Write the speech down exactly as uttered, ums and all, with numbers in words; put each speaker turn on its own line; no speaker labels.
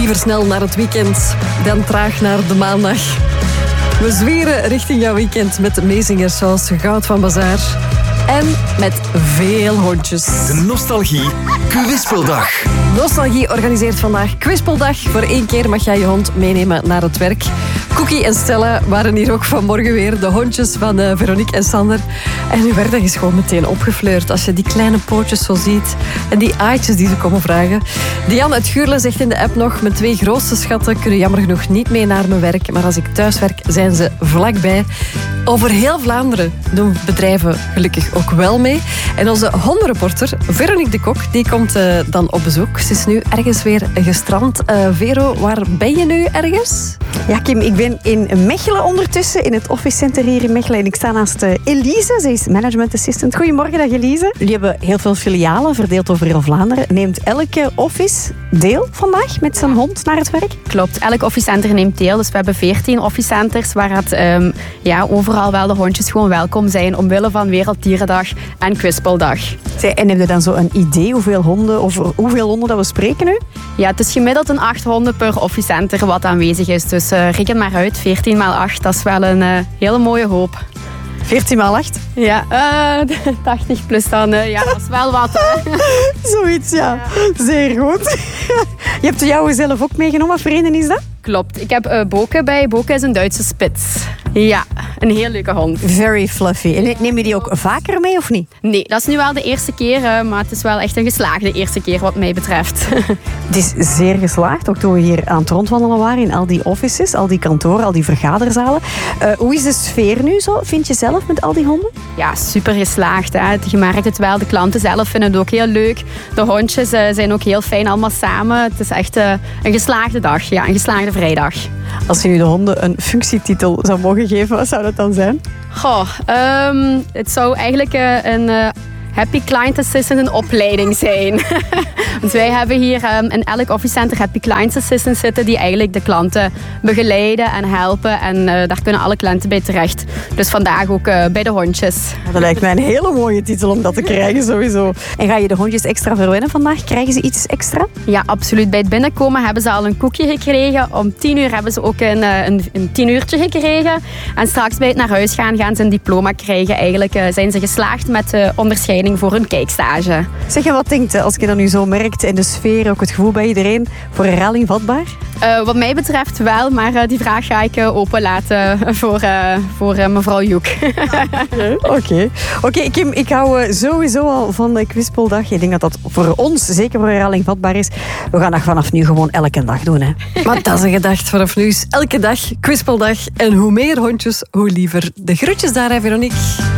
Liever snel naar het weekend dan traag naar de maandag. We zwieren richting jouw weekend met meezingers zoals Goud van Bazaar. En met veel hondjes.
De Nostalgie Kwispeldag.
Nostalgie organiseert vandaag Kwispeldag. Voor één keer mag jij je hond meenemen naar het werk. Cookie en Stella waren hier ook vanmorgen weer. De hondjes van uh, Veronique en Sander. En nu werd is gewoon meteen opgefleurd. Als je die kleine pootjes zo ziet. En die aaitjes die ze komen vragen. Diane uit Guurle zegt in de app nog... Mijn twee grootste schatten kunnen jammer genoeg niet mee naar mijn werk. Maar als ik thuis werk, zijn ze vlakbij. Over heel Vlaanderen doen bedrijven gelukkig ook wel mee. En onze hondenreporter Veronique de Kok, die komt uh, dan op bezoek. Ze is nu ergens weer gestrand. Uh, Vero, waar ben je nu ergens?
Ja, Kim, ik ben in Mechelen ondertussen, in het office center hier in Mechelen. En ik sta naast uh, Elise, ze is management assistant. Goedemorgen, dag Elise. Jullie hebben heel veel filialen, verdeeld over heel Vlaanderen. Neemt elke office deel vandaag met zijn hond naar het werk?
Klopt, elk office center neemt deel. Dus we hebben veertien office centers waar het um, ja, overal wel de hondjes gewoon welkom zijn omwille van Werelddierendag en Kwispeldag.
En heb je dan zo een idee hoeveel honden, of hoeveel honden dat we spreken nu?
Ja, het is gemiddeld een acht honden per office center wat aanwezig is. Dus uh, reken maar uit, veertien maal acht, dat is wel een uh, hele mooie hoop.
veertien maal acht?
Ja, uh, tachtig plus dan, uh, ja, dat is wel wat. Hè.
Zoiets, ja. ja. Zeer goed. Je hebt jou zelf ook meegenomen, wat voor een is dat?
Klopt, ik heb uh, Boke bij. Boke is een Duitse spits. Ja, een heel leuke hond.
Very fluffy. En neem je die ook vaker mee of niet?
Nee, dat is nu wel de eerste keer, uh, maar het is wel echt een geslaagde eerste keer wat mij betreft.
Het is zeer geslaagd, ook toen we hier aan het rondwandelen waren in al die offices, al die kantoren, al die vergaderzalen. Uh, hoe is de sfeer nu zo, vind je zelf, met al die honden?
Ja, super geslaagd. Hè. Je merkt het wel, de klanten zelf vinden het ook heel leuk. De hondjes uh, zijn ook heel fijn allemaal samen. Het is echt uh, een geslaagde dag, ja, een geslaagde vrijdag.
Als je nu de honden een functietitel zou mogen geven, wat zou dat dan zijn?
Goh, um, het zou eigenlijk uh, een uh, Happy Client Assistant een opleiding zijn. Want wij hebben hier um, in elk office center Happy Client Assistants zitten die eigenlijk de klanten begeleiden en helpen. En uh, daar kunnen alle klanten bij terecht. Dus vandaag ook uh, bij de hondjes.
Dat lijkt mij een hele mooie titel om dat te krijgen sowieso. En ga je de hondjes extra verwennen vandaag? Krijgen ze iets extra?
Ja, absoluut. Bij het binnenkomen hebben ze al een koekje gekregen. Om tien uur hebben ze ook een, een, een tien uurtje gekregen. En straks bij het naar huis gaan, gaan ze een diploma krijgen. Eigenlijk uh, zijn ze geslaagd met de onderscheiding voor hun kijkstage.
Zeg, je wat denkt als je dat nu zo merkt en de sfeer, ook het gevoel bij iedereen, voor herhaling vatbaar?
Uh, wat mij betreft wel, maar uh, die vraag ga ik uh, openlaten voor, uh, voor uh, mevrouw Joek.
Oké, okay. okay, Kim, ik hou uh, sowieso al van de Kwispeldag. Ik denk dat dat voor ons zeker voor herhaling vatbaar is. We gaan dat vanaf nu gewoon elke dag doen. Hè.
Maar dat is een gedacht. Vanaf nu is elke dag Kwispeldag. En hoe meer hondjes, hoe liever. De groetjes daar, hè, Veronique.